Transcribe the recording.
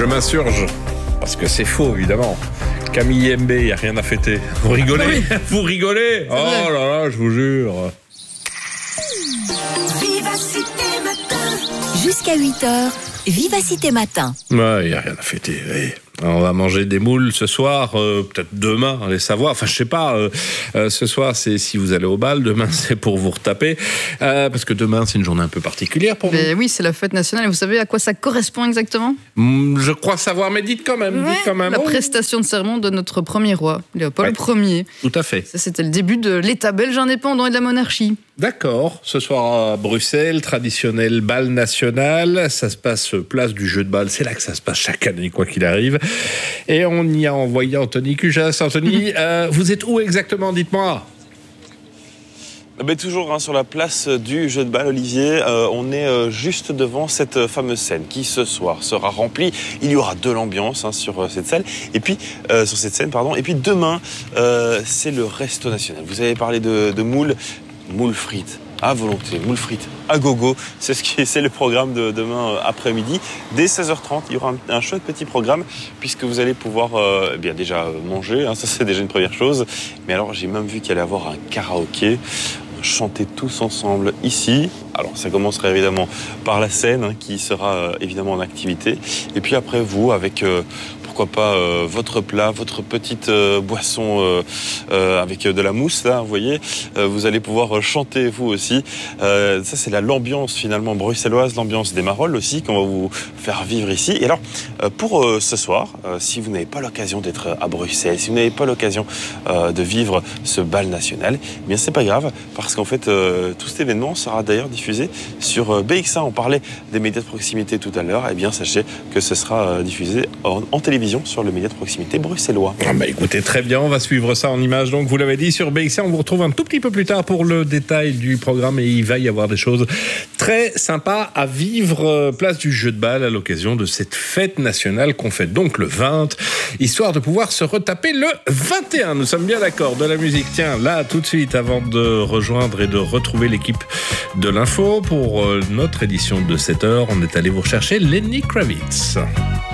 Je m'insurge, parce que c'est faux, évidemment. Camille MB, il n'y a rien à fêter. Vous rigolez? Oui. Vous rigolez? Oh là là, je vous jure. Vivacité Matin. Jusqu'à 8h, Vivacité Matin. Ouais, il n'y a rien à fêter. Oui. On va manger des moules ce soir, peut-être demain, allez savoir. Enfin, je sais pas. Ce soir, c'est si vous allez au bal. Demain, c'est pour vous retaper. Parce que demain, c'est une journée un peu particulière pour Mais oui, c'est la fête nationale. Et vous savez à quoi ça correspond exactement? Je crois savoir, mais dites quand même. Ouais, Dites quand même. la prestation de serment de notre premier roi, Léopold Ier. Tout à fait. Ça, c'était le début de l'État belge indépendant et de la monarchie. D'accord. Ce soir à Bruxelles, traditionnel bal national. Ça se passe place du jeu de balle. C'est là que ça se passe chaque année, quoi qu'il arrive. Et on y a envoyé Anthony Cujas. Anthony, vous êtes où exactement? Dites-moi. Toujours sur la place du jeu de balle, Olivier. On est juste devant cette fameuse scène qui ce soir sera remplie. Il y aura de l'ambiance sur cette scène. Et puis sur cette scène, pardon. Et puis demain, c'est le resto national. Vous avez parlé de moules frites à volonté, moules frites à gogo. C'est le programme de demain après-midi. Dès 16h30, il y aura un chouette petit programme puisque vous allez pouvoir déjà manger. Ça, c'est déjà une première chose. Mais alors, j'ai même vu qu'il allait y avoir un karaoké. Chanter tous ensemble ici. Alors ça commencerait évidemment par la scène qui sera évidemment en activité. Et puis après vous avec pourquoi pas votre plat, votre petite boisson avec de la mousse là, vous voyez. Vous allez pouvoir chanter vous aussi. Ça c'est l'ambiance finalement bruxelloise, l'ambiance des Marolles aussi qu'on va vous faire vivre ici. Et alors pour ce soir, si vous n'avez pas l'occasion d'être à Bruxelles, si vous n'avez pas l'occasion de vivre ce bal national, eh bien c'est pas grave parce qu'en fait tout cet événement sera d'ailleurs diffusé sur BX1. On parlait des médias de proximité tout à l'heure. Eh bien sachez que ce sera diffusé en télévision sur le média de proximité bruxellois. Écoutez, très bien, on va suivre ça en images. Donc vous l'avez dit sur BX1, on vous retrouve un tout petit peu plus tard pour le détail du programme et il va y avoir des choses très sympas à vivre place du jeu de balle à l'occasion de cette fête nationale qu'on fête donc le 20, histoire de pouvoir se retaper le 21. Nous sommes bien d'accord, de la musique. Tiens, là tout de suite, avant de rejoindre et de retrouver l'équipe de l'info pour notre édition de 7h, on est allé vous rechercher Lenny Kravitz.